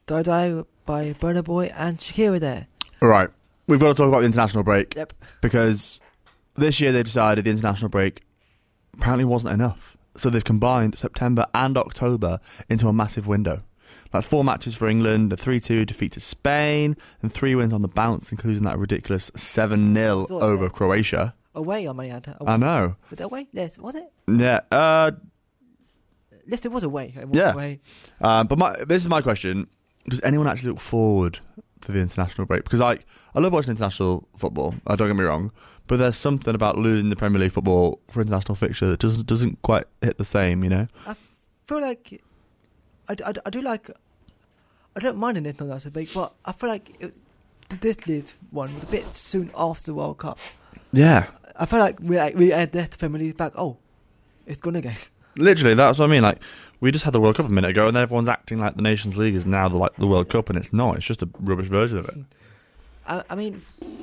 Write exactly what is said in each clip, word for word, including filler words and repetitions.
Die Die by Burna Boy and Shakira there. All right. We've got to talk about the international break. Yep. Because this year they decided the international break apparently wasn't enough. So they've combined September and October into a massive window. Like four matches for England, a three two defeat to Spain, and three wins on the bounce, including that ridiculous seven nil over yeah. Croatia. Away, I may add. Away. I know. Was it away? Yes, was it? Yeah. Uh, yes, it was away. It was yeah. away. Um, but my, this is my question. Does anyone actually look forward to the international break? Because I, I love watching international football, uh, don't get me wrong, but there's something about losing the Premier League football for international fixture that doesn't, doesn't quite hit the same, you know? I feel like... I, I, I do like... I don't mind an international break, but I feel like it, this year's one was a bit soon after the World Cup. Yeah. I feel like we we had this Premier League back. Oh, it's gone again. Literally, that's what I mean. Like, we just had the World Cup a minute ago, and then everyone's acting like the Nations League is now the, like the World Cup, and it's not. It's just a rubbish version of it. I, I mean,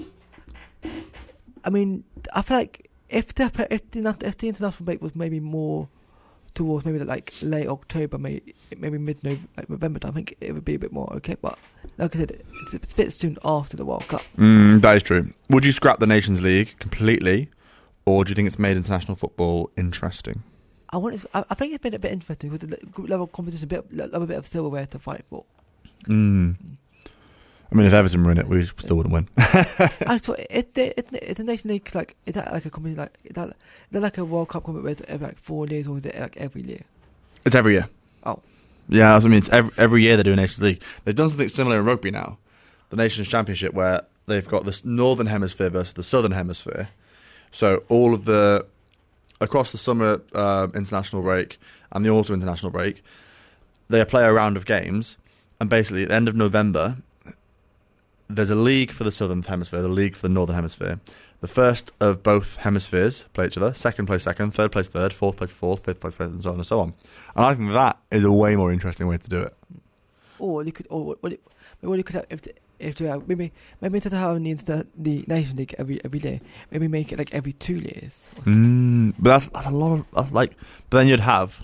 I mean, I feel like if the if the, if the international break was maybe more towards maybe like late October, maybe maybe mid like November time, I think it would be a bit more okay. But like I said, it's a, it's a bit soon after the World Cup. Mm, that is true. Would you scrap the Nations League completely, or do you think it's made international football interesting? I want. It, I, I think it's been a bit interesting with the group level competition, a bit, a bit of silverware to fight for. Mm. I mean, if Everton were in it, we still wouldn't win. I thought it, it, it, it's a Nation League, like, is that like a company, like, is that, is that like a World Cup company where it's every like four years, or is it like every year? It's every year. Oh. Yeah, that's what I mean. It's every, every year they do a Nations League. They've done something similar in rugby now, the Nations Championship, where they've got the Northern Hemisphere versus the Southern Hemisphere. So all of the, across the summer uh, international break and the autumn international break, they play a round of games, and basically at the end of November, there's a league for the Southern Hemisphere, the league for the Northern Hemisphere. The first of both hemispheres play each other. Second plays second, third plays third, fourth plays fourth, fifth plays fifth, and so on and so on. And I think that is a way more interesting way to do it. Or you could, or what, what you could have, if if uh, maybe maybe instead of having the insta, the Nation League every every day, maybe make it like every two years. Mm, but that's that's a lot of that's like. But then you'd have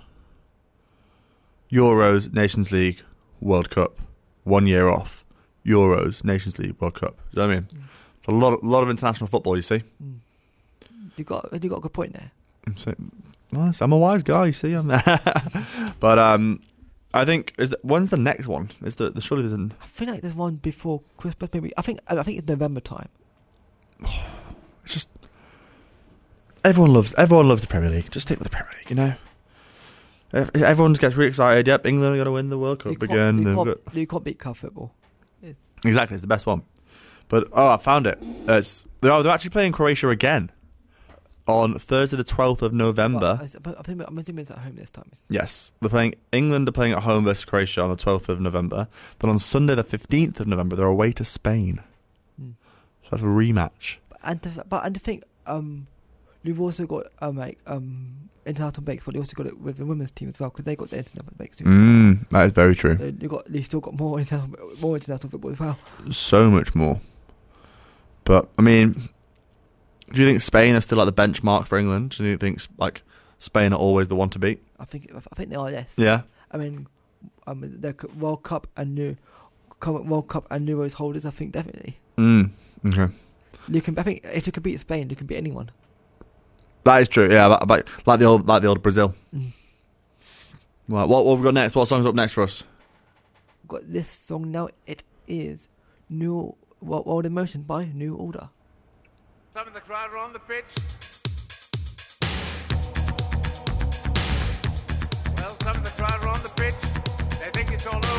Euros, Nations League, World Cup, one year off. Euros, Nations League, World Cup. Do you know what I mean? Mm. It's a lot, of, lot of international football. You see, mm. you got you got a good point there. I'm, saying, nice. I'm a wise guy. You see, I'm but um, I think is that when's the next one? Is the, the surely there's an? I feel like there's one before Christmas. Maybe I think I think it's November time. It's just everyone loves everyone loves the Premier League. Just stick with the Premier League, you know. Everyone gets really excited. Yep, England are going to win the World Cup you again. You can't, got... you can't beat club football. It's... Exactly, it's the best one. But oh, I found it. It's they're, they're actually playing Croatia again on Thursday, the twelfth of November. Well, I think, I'm assuming it's at home this time. Yes, they're playing. England are playing at home versus Croatia on the twelfth of November. Then on Sunday, the fifteenth of November, they're away to Spain. Mm. So that's a rematch. And to, but and to think, um, you've also got um like um. international breaks, but you also got it with the women's team as well, because they got the international breaks too. Mm, that is very true. So you got, you still got more international, more international football as well. So much more. But I mean, do you think Spain are still like the benchmark for England? Do you think like Spain are always the one to beat? I think I think they are. Yes. Yeah. I mean, um, they're World Cup and new World Cup and Euros holders. I think definitely. Mm. Okay. You can. I think if you can beat Spain, you can beat anyone. That is true, yeah. Like, like the old, like the old Brazil. Mm. Right, what, what have we got next? What song's up next for us? We've got this song now. It is New World in Motion by New Order. Some in the crowd are on the pitch.